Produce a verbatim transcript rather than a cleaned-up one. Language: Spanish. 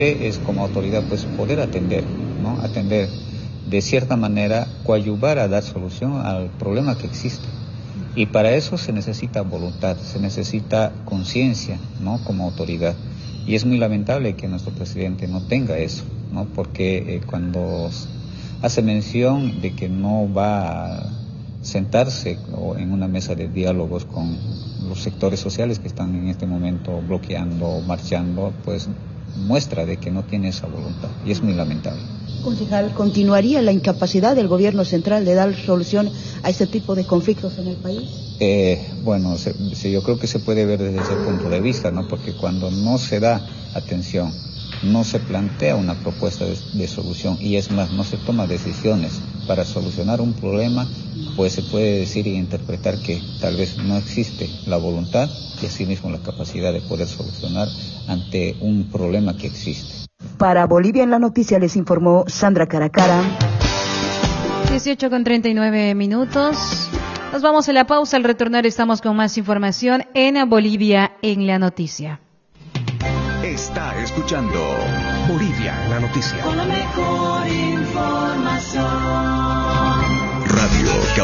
Es como autoridad pues poder atender, ¿no? Atender de cierta manera, coadyuvar a dar solución al problema que existe. Y para eso se necesita voluntad, se necesita conciencia, ¿no? Como autoridad. Y es muy lamentable que nuestro presidente no tenga eso, ¿no? Porque eh, cuando hace mención de que no va a sentarse o en una mesa de diálogos con los sectores sociales que están en este momento bloqueando o marchando, pues muestra de que no tiene esa voluntad y es muy lamentable. Concejal, ¿continuaría la incapacidad del gobierno central de dar solución a este tipo de conflictos en el país? Eh, bueno, se, se, yo creo que se puede ver desde ese punto de vista, ¿no? Porque cuando no se da atención, no se plantea una propuesta de, de solución y es más, no se toma decisiones para solucionar un problema, pues se puede decir e interpretar que tal vez no existe la voluntad y asimismo la capacidad de poder solucionar ante un problema que existe. Para Bolivia en la Noticia les informó Sandra Caracara. dieciocho con treinta y nueve minutos. Nos vamos a la pausa. Al retornar estamos con más información en Bolivia en la Noticia. Está escuchando Bolivia en la Noticia. Con la mejor información. Radio